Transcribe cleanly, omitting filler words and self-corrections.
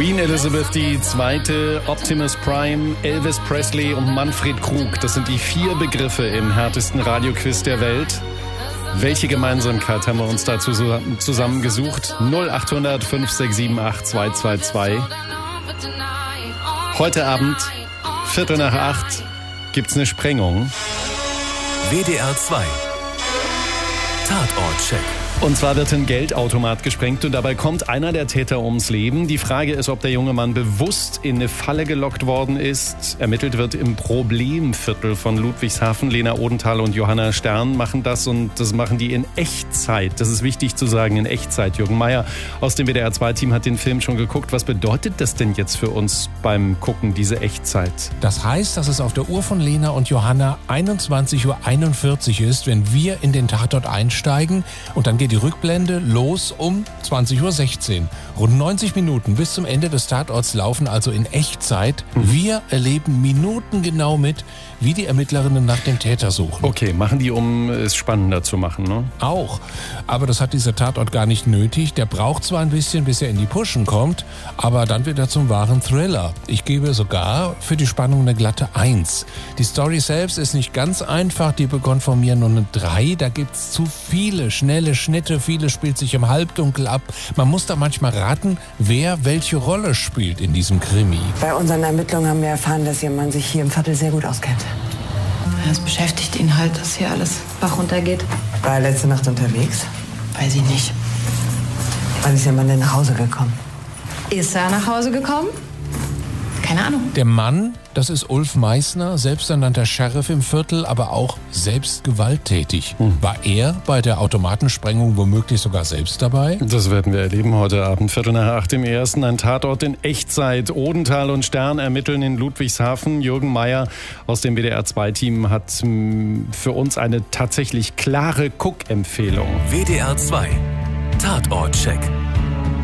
Queen Elizabeth II., Optimus Prime, Elvis Presley und Manfred Krug. Das sind die 4 Begriffe im härtesten Radioquiz der Welt. Welche Gemeinsamkeit haben wir uns dazu zusammengesucht? 0800 567 8222. Heute Abend, 7:45, gibt's eine Sprengung. WDR 2 Tatortcheck. Und zwar wird ein Geldautomat gesprengt und dabei kommt einer der Täter ums Leben. Die Frage ist, ob der junge Mann bewusst in eine Falle gelockt worden ist. Ermittelt wird im Problemviertel von Ludwigshafen. Lena Odenthal und Johanna Stern machen das und das machen die in Echtzeit. Das ist wichtig zu sagen, in Echtzeit. Jürgen Meier aus dem WDR 2-Team hat den Film schon geguckt. Was bedeutet das denn jetzt für uns beim Gucken, diese Echtzeit? Das heißt, dass es auf der Uhr von Lena und Johanna 21:41 Uhr ist, wenn wir in den Tatort einsteigen und dann geht die Rückblende los um 20:16 Uhr. Rund 90 Minuten bis zum Ende des Tatorts laufen also in Echtzeit. Wir erleben minutengenau mit, wie die Ermittlerinnen nach dem Täter suchen. Okay, machen die, um es spannender zu machen, ne? Auch. Aber das hat dieser Tatort gar nicht nötig. Der braucht zwar ein bisschen, bis er in die Pushen kommt, aber dann wird er zum wahren Thriller. Ich gebe sogar für die Spannung eine glatte 1. Die Story selbst ist nicht ganz einfach. Die bekommt von mir nur eine 3. Da gibt's zu viele schnelle Schnitte. Vieles spielt sich im Halbdunkel ab. Man muss da manchmal raten, wer welche Rolle spielt in diesem Krimi. Bei unseren Ermittlungen haben wir erfahren, dass Ihr Mann sich hier im Viertel sehr gut auskennt. Es beschäftigt ihn halt, dass hier alles Bach runtergeht. War er letzte Nacht unterwegs? Weiß ich nicht. Wann ist Ihr Mann denn nach Hause gekommen? Ist er nach Hause gekommen? Keine Ahnung. Der Mann, das ist Ulf Meissner, selbsternannter Sheriff im Viertel, aber auch selbst gewalttätig. War er bei der Automatensprengung womöglich sogar selbst dabei? Das werden wir erleben heute Abend, 7:45 im Ersten. Ein Tatort in Echtzeit. Odenthal und Stern ermitteln in Ludwigshafen. Jürgen Meier aus dem WDR 2-Team hat für uns eine tatsächlich klare Guckempfehlung. WDR 2 Tatortcheck.